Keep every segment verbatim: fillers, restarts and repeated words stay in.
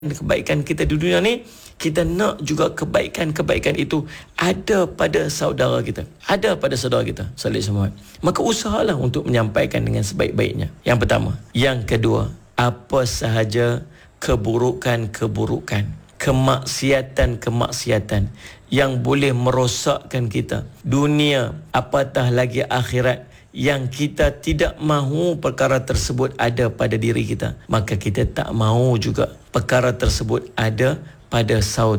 kebaikan kita di dunia ni, kita nak juga kebaikan-kebaikan itu ada pada saudara kita, ada pada saudara kita salih semua. Maka usahalah untuk menyampaikan dengan sebaik-baiknya. Yang pertama. Yang kedua, apa sahaja keburukan-keburukan, kemaksiatan-kemaksiatan yang boleh merosakkan kita dunia, apatah lagi akhirat, yang kita tidak mahu perkara tersebut ada pada diri kita, maka kita tak mahu juga perkara tersebut ada pada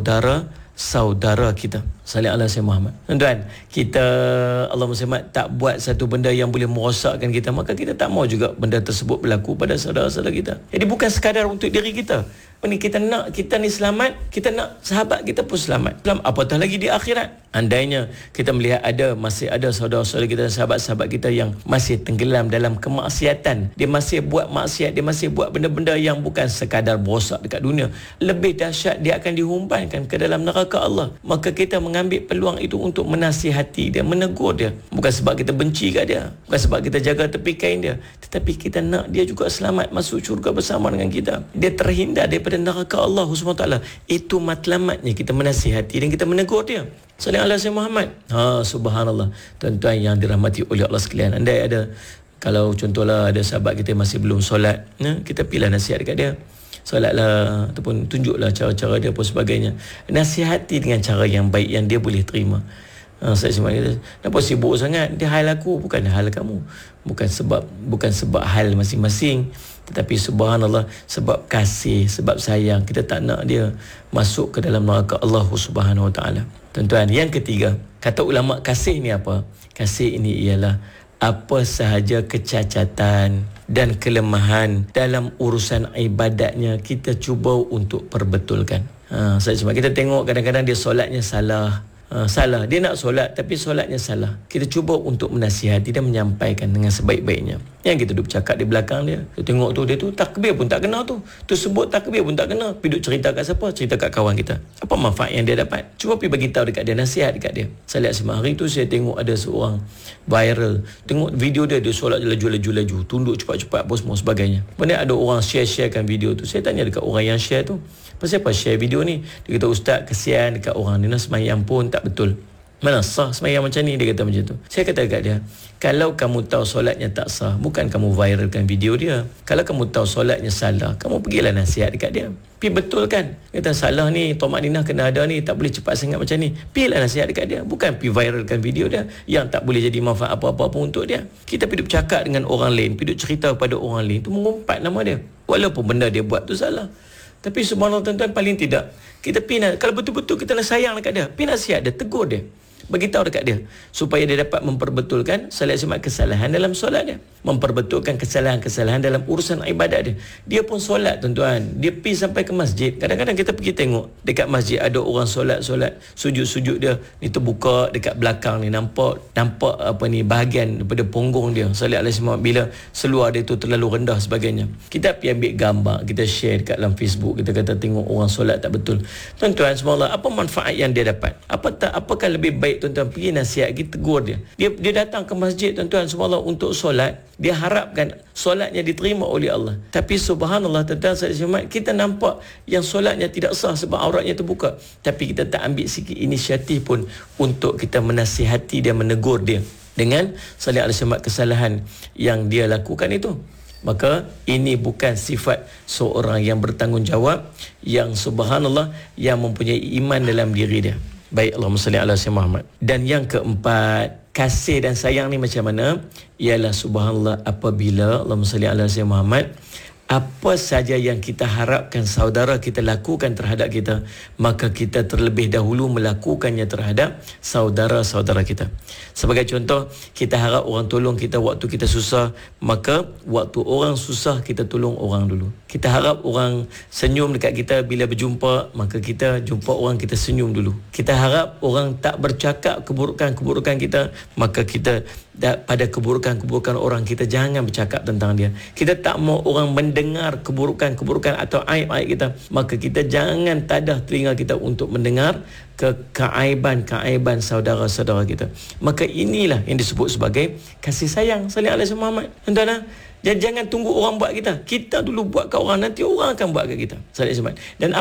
saudara-saudara kita. Salih ala Sayyidina Muhammad. Tuan-tuan, kita Allahumma salli tak buat satu benda yang boleh merosakkan kita, maka kita tak mahu juga benda tersebut berlaku pada saudara-saudara kita. Jadi bukan sekadar untuk diri kita. Ini kita nak kita ni selamat, kita nak sahabat kita pun selamat. Apatah lagi di akhirat. Andainya kita melihat ada masih ada saudara-saudara kita, sahabat-sahabat kita yang masih tenggelam dalam kemaksiatan, dia masih buat maksiat, dia masih buat benda-benda yang bukan sekadar berosak dekat dunia, lebih dahsyat dia akan dihumpankan ke dalam neraka Allah. Maka kita mengambil peluang itu untuk menasihati dia, menegur dia, bukan sebab kita benci kat dia, bukan sebab kita jaga tepi kain dia, tetapi kita nak dia juga selamat masuk syurga bersama dengan kita, dia terhindar daripada neraka Allah subhanahu wa taala. Itu matlamatnya kita menasihati dan kita menegur dia. Sallallahu alaihi wasallam Muhammad. Ha, subhanallah. Tuan-tuan yang dirahmati oleh Allah sekalian, andai ada, kalau contohlah ada sahabat kita masih belum solat, ya, kita pilih nasihat dekat dia. Solatlah, ataupun tunjuklah cara-cara dia pun sebagainya. Nasihati dengan cara yang baik yang dia boleh terima. Ha, saya semua kata, kenapa sibuk sangat? Dia hal aku, bukan hal kamu. Bukan sebab bukan sebab hal masing-masing, tetapi subhanallah, sebab kasih, sebab sayang, kita tak nak dia masuk ke dalam neraka Allah Subhanahu wa taala. Tuan-tuan, yang ketiga, kata ulama, kasih ni apa? Kasih ini ialah apa sahaja kecacatan dan kelemahan dalam urusan ibadatnya kita cuba untuk perbetulkan. Ha, saya cuma kita tengok kadang-kadang dia solatnya salah. Uh, salah, dia nak solat tapi solatnya salah. Kita cuba untuk menasihati dan menyampaikan dengan sebaik-baiknya. Yang kita duduk cakap di belakang dia, kita tengok tu, dia tu takbir pun tak kena tu, tu sebut takbir pun tak kena, pergi duduk cerita kat siapa? Cerita kat kawan kita. Apa manfaat yang dia dapat? Cuba pergi bagi tahu dekat dia, nasihat dekat dia. Saya lihat semalam hari tu, saya tengok ada seorang viral, tengok video dia, dia solat laju-laju-laju, tunduk cepat-cepat apa semua sebagainya. Kemudian ada orang share-sharekan video tu. Saya tanya dekat orang yang share tu, pasal apa share video ni? Dia kata, ustaz, kesian dekat orang ni, nak semayang pun tak betul. Mana sah semayang macam ni? Dia kata macam tu. Saya kata dekat dia, kalau kamu tahu solatnya tak sah, bukan kamu viralkan video dia. Kalau kamu tahu solatnya salah, kamu pergilah nasihat dekat dia. Pergi betulkan. Dia kata salah ni, Tomak Ninah kena ada ni, tak boleh cepat sangat macam ni. Pergilah nasihat dekat dia. Bukan pergi viralkan video dia yang tak boleh jadi manfaat apa-apa pun untuk dia. Kita pergi bercakap dengan orang lain, pergi cerita kepada orang lain, tu mengumpat nama dia. Walaupun benda dia buat tu salah. Tapi subhanallah tuan-tuan, paling tidak kita pergi, kalau betul-betul kita nak sayang dekat dia, pergi nasihat dia, tegur dia, beritahu dekat dia supaya dia dapat memperbetulkan salat semat kesalahan dalam solat dia, memperbetulkan kesalahan-kesalahan dalam urusan ibadat dia. Dia pun solat tuan-tuan, dia pergi sampai ke masjid. Kadang-kadang kita pergi tengok dekat masjid ada orang solat-solat, sujud-sujud dia ni terbuka dekat belakang ni, nampak nampak apa ni bahagian daripada punggung dia. Salat alaihi wasallam bila seluar dia tu terlalu rendah sebagainya. Kita pergi ambil gambar, kita share dekat dalam Facebook, kita kata tengok orang solat tak betul. Tuan-tuan, subhanallah, apa manfaat yang dia dapat? Apa tak, apakah lebih baik tuan-tuan pergi nasihat, kita tegur dia. Dia dia datang ke masjid tuan-tuan subhanallah untuk solat, dia harapkan solatnya diterima oleh Allah. Tapi subhanallah tuan-tuan sekalian, kita nampak yang solatnya tidak sah sebab auratnya terbuka, tapi kita tak ambil sikit inisiatif pun untuk kita menasihati dia, menegur dia dengan salih alaihi wasallam kesalahan yang dia lakukan itu. Maka ini bukan sifat seorang yang bertanggungjawab, yang subhanallah, yang mempunyai iman dalam diri dia. Baik, Allahumma salli ala Sayyidina Muhammad. Dan yang keempat, kasih dan sayang ni macam mana? Ialah subhanallah, apabila Allahumma salli ala Sayyidina Muhammad, apa saja yang kita harapkan saudara kita lakukan terhadap kita, maka kita terlebih dahulu melakukannya terhadap saudara-saudara kita. Sebagai contoh, kita harap orang tolong kita waktu kita susah, maka waktu orang susah kita tolong orang dulu. Kita harap orang senyum dekat kita bila berjumpa, maka kita jumpa orang, kita senyum dulu. Kita harap orang tak bercakap keburukan-keburukan kita, maka kita pada keburukan-keburukan orang, kita jangan bercakap tentang dia. Kita tak mau orang mendengar keburukan-keburukan atau aib-aib kita, maka kita jangan tadah telinga kita untuk mendengar ke keaiban-keaiban saudara-saudara kita. Maka inilah yang disebut sebagai kasih sayang. Salih alaihi Muhammad. Tuan-tuan, jangan, jangan tunggu orang buat kita. Kita dulu buat kat orang, nanti orang akan buat kat kita. Salih alaihi. Dan